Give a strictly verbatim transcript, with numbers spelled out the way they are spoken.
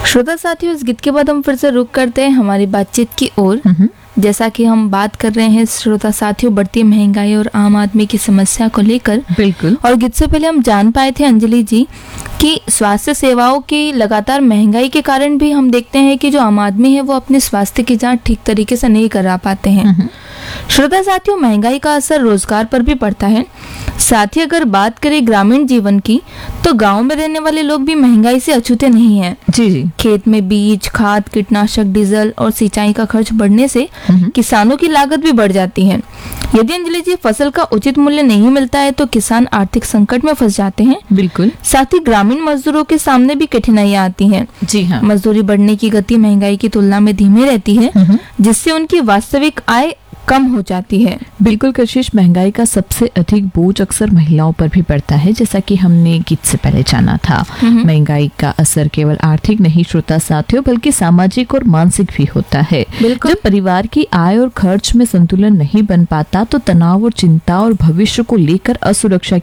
श्रोता साथियों, इस गीत के बाद हम फिर से रुक करते हैं हमारी बातचीत की ओर। जैसा कि हम बात कर रहे हैं श्रोता साथियों, बढ़ती महंगाई और आम आदमी की समस्या को लेकर। बिल्कुल। और गीत से पहले हम जान पाए थे अंजलि जी कि स्वास्थ्य सेवाओं की लगातार महंगाई के कारण भी हम देखते हैं कि जो आम आदमी है वो अपने स्वास्थ्य की जांच ठीक तरीके से नहीं करा पाते हैं। श्रोता साथियों, महंगाई का असर रोजगार पर भी पड़ता है। साथ ही अगर बात करें ग्रामीण जीवन की, तो गांव में रहने वाले लोग भी महंगाई से अछूते नहीं हैं। जी जी। खेत में बीज, खाद, कीटनाशक, डीजल और सिंचाई का खर्च बढ़ने से किसानों की लागत भी बढ़ जाती है। यदि अंजलि जी फसल का उचित मूल्य नहीं मिलता है तो किसान आर्थिक संकट में फंस जाते हैं। बिल्कुल। साथ ही ग्रामीण मजदूरों के सामने भी कठिनाइयां आती हैं। जी हाँ। मजदूरी बढ़ने की गति महंगाई की तुलना में धीमी रहती है, जिससे उनकी वास्तविक आय कम हो जाती है। बिल्कुल कशिश, महंगाई का सबसे अधिक बोझ अक्सर महिलाओं पर भी पड़ता है, जैसा कि हमने गीत से पहले जाना था। महंगाई का असर केवल आर्थिक नहीं श्रोता साथियों, बल्कि सामाजिक और मानसिक भी होता है। जब परिवार की आय और खर्च में संतुलन नहीं बन पाता तो तनाव और चिंता और भविष्य को लेकर असुरक्षा